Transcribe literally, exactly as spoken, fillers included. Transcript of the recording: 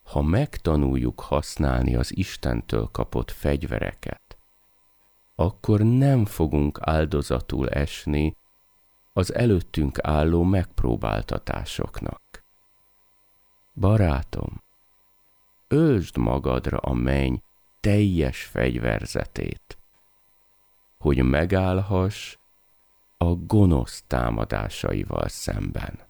ha megtanuljuk használni az Istentől kapott fegyvereket, akkor nem fogunk áldozatul esni az előttünk álló megpróbáltatásoknak. Barátom, öltsd magadra a menny teljes fegyverzetét, hogy megállhass a gonosz támadásaival szemben.